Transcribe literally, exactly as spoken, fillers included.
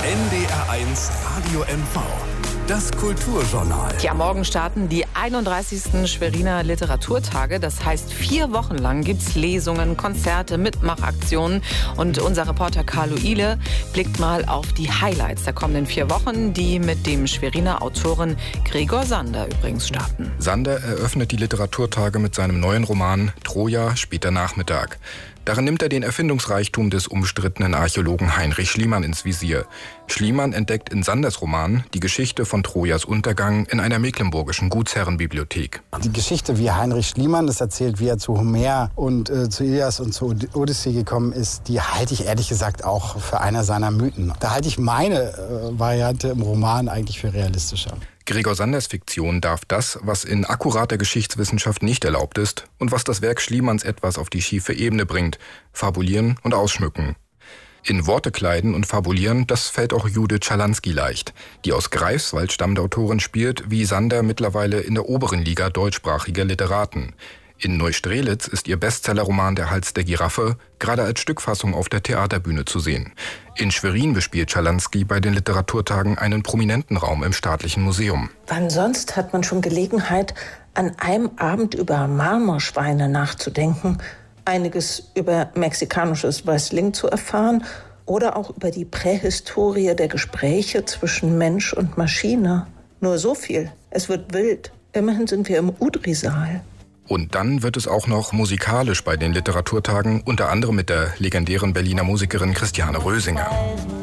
N D R eins Radio M V. Das Kulturjournal. Ja, morgen starten die einunddreißigsten Schweriner Literaturtage. Das heißt, vier Wochen lang gibt's Lesungen, Konzerte, Mitmachaktionen. Und unser Reporter Carlo Ile blickt mal auf die Highlights der kommenden vier Wochen, die mit dem Schweriner Autoren Gregor Sander übrigens starten. Sander eröffnet die Literaturtage mit seinem neuen Roman Troja, später Nachmittag. Darin nimmt er den Erfindungsreichtum des umstrittenen Archäologen Heinrich Schliemann ins Visier. Schliemann entdeckt in Sanders Roman die Geschichte von Trojas Untergang in einer mecklenburgischen Gutsherrenbibliothek. Die Geschichte, wie Heinrich Schliemann das erzählt, wie er zu Homer und äh, zu Ilias und zu Odyssee gekommen ist, die halte ich ehrlich gesagt auch für einer seiner Mythen. Da halte ich meine äh, Variante im Roman eigentlich für realistischer. Gregor Sanders Fiktion darf das, was in akkurater Geschichtswissenschaft nicht erlaubt ist und was das Werk Schliemanns etwas auf die schiefe Ebene bringt, fabulieren und ausschmücken. In Worte kleiden und fabulieren, das fällt auch Judith Schalansky leicht, die aus Greifswald stammende Autorin spielt, wie Sander mittlerweile in der oberen Liga deutschsprachiger Literaten. In Neustrelitz ist ihr Bestsellerroman Der Hals der Giraffe gerade als Stückfassung auf der Theaterbühne zu sehen. In Schwerin bespielt Schalansky bei den Literaturtagen einen prominenten Raum im Staatlichen Museum. Wann sonst hat man schon Gelegenheit, an einem Abend über Marmorschweine nachzudenken, einiges über mexikanisches Wrestling zu erfahren oder auch über die Prähistorie der Gespräche zwischen Mensch und Maschine. Nur so viel, es wird wild. Immerhin sind wir im Udri-Saal. Und dann wird es auch noch musikalisch bei den Literaturtagen, unter anderem mit der legendären Berliner Musikerin Christiane Rösinger.